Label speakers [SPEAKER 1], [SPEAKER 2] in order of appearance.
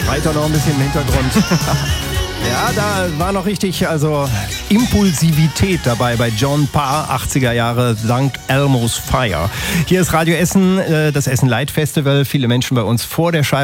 [SPEAKER 1] Schreit doch noch ein bisschen im Hintergrund. Ja, da war noch richtig, also Impulsivität dabei bei John Parr, 80er Jahre, St. Elmo's Fire. Hier ist Radio Essen, das Essen Light Festival. Viele Menschen bei uns vor der Scheibe.